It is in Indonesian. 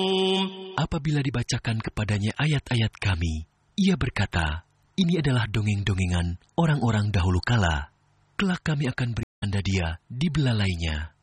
Apabila dibacakan kepadanya ayat-ayat kami, ia berkata, "Ini adalah dongeng-dongengan orang-orang dahulu kala. Kelak kami akan beri tanda dia di belalainya."